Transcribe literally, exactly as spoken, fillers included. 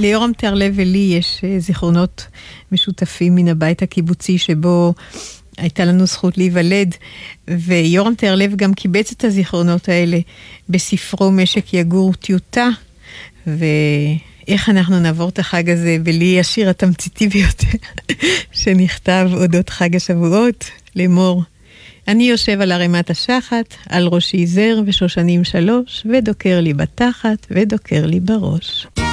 ליורם תיארלב ולי יש זיכרונות משותפים מן הבית הקיבוצי שבו הייתה לנו זכות להיוולד, ויורם תיארלב גם קיבץ את הזיכרונות האלה בספרו משק יגור טיוטה, ואיך אנחנו נעבור את החג הזה בלי השיר התמציתי ביותר שנכתב אודות חג השבועות, לאמור. אני יושב על ערימת השחת, על ראשי זר ושושנים שלוש, ודוקר לי בתחת ודוקר לי בראש.